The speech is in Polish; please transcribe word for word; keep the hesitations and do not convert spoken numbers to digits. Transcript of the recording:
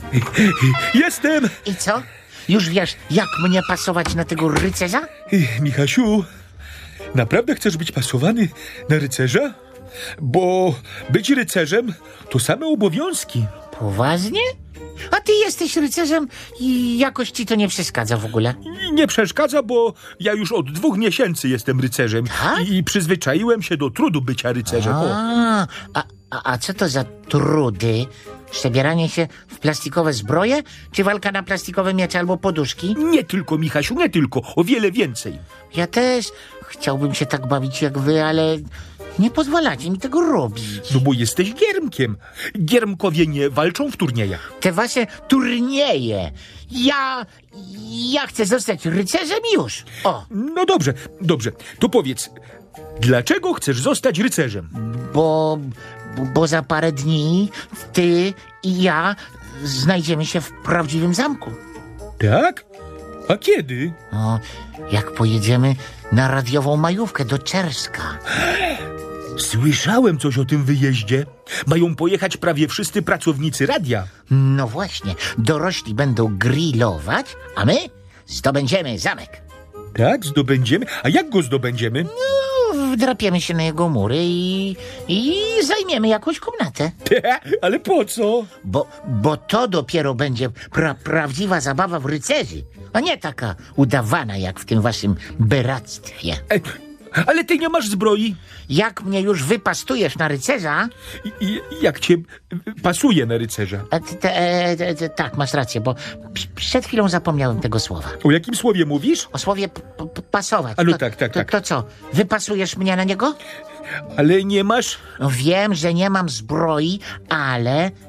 Jestem! I co? Już wiesz, jak mnie pasować na tego rycerza? Michasiu, naprawdę chcesz być pasowany na rycerza? Bo być rycerzem to same obowiązki. Poważnie? A ty jesteś rycerzem i jakoś ci to nie przeszkadza w ogóle. Nie przeszkadza, bo ja już od dwóch miesięcy jestem rycerzem. Tak? I, i przyzwyczaiłem się do trudu bycia rycerzem. O. A, a, a, a co to za trudy? Przebieranie się w plastikowe zbroje? Czy walka na plastikowe miecze albo poduszki? Nie tylko, Michasiu, nie tylko. O wiele więcej. Ja też chciałbym się tak bawić jak wy, ale nie pozwalacie mi tego robić. No bo jesteś giermkiem. Giermkowie nie walczą w turniejach. Te wasze turnieje. Ja, ja chcę zostać rycerzem już. O, No dobrze, dobrze. To powiedz, dlaczego chcesz zostać rycerzem? bo, bo za parę dni ty i ja znajdziemy się w prawdziwym zamku. Tak? A kiedy? O, jak pojedziemy na radiową majówkę do Czerska. Słyszałem coś o tym wyjeździe. Mają pojechać prawie wszyscy pracownicy radia. No właśnie, dorośli będą grillować, a my zdobędziemy zamek. Tak, zdobędziemy. A jak go zdobędziemy? No, wdrapiemy się na jego mury i, i zajmiemy jakąś komnatę. Ale po co? Bo, bo to dopiero będzie pra, prawdziwa zabawa w rycerzy, a nie taka udawana jak w tym waszym beractwie. E, ale ty nie masz zbroi. Jak mnie już wypastujesz na rycerza... I, i, jak cię pasuje na rycerza? A t- te- te- te- tak, masz rację, bo p- przed chwilą zapomniałem tego słowa. O jakim słowie mówisz? O słowie p- p- pasować. A no To- tak, tak, to, tak. To co, wypasujesz mnie na niego? Ale nie masz... No wiem, że nie mam zbroi, ale